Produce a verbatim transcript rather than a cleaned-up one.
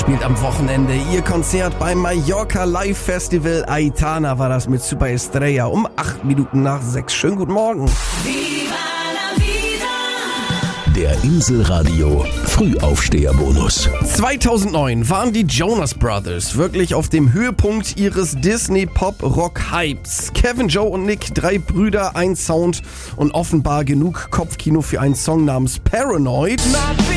spielt am Wochenende ihr Konzert beim Mallorca Live Festival. Aitana war das mit Super Estrella um acht Minuten nach sechs. Schönen guten Morgen. Der Inselradio Frühaufsteherbonus. zweitausendneun waren die Jonas Brothers wirklich auf dem Höhepunkt ihres Disney-Pop-Rock-Hypes. Kevin, Joe und Nick, drei Brüder, ein Sound und offenbar genug Kopfkino für einen Song namens Paranoid.